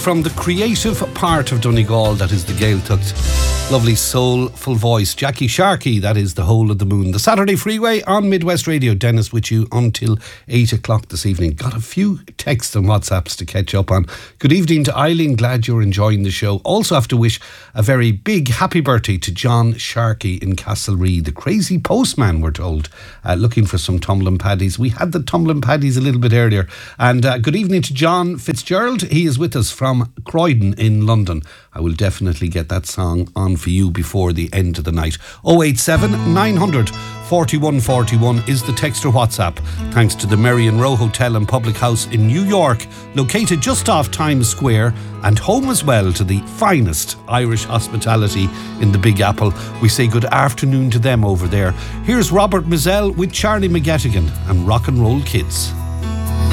from the creative part of Donegal, that is the Gaeltacht. Lovely soulful voice, Jackie Sharkey, that is The Hole of the Moon. The Saturday Freeway on Midwest Radio. Dennis with you until 8 o'clock this evening. Got a few texts and WhatsApps to catch up on. Good evening to Eileen, glad you're enjoying the show. Also have to wish a very big happy birthday to John Sharkey in Castlereagh. The crazy postman, we're told, looking for some tumbling paddies. We had the tumbling paddies a little bit earlier. And good evening to John Fitzgerald. He is with us from Croydon in London. I will definitely get that song on for you before the end of the night. 087 900 4141 is the text or WhatsApp. Thanks to the Merrion Row Hotel and Public House in New York, located just off Times Square, and home as well to the finest Irish hospitality in the Big Apple. We say good afternoon to them over there. Here's Robert Mizell with Charlie McGettigan and Rock and Roll Kids.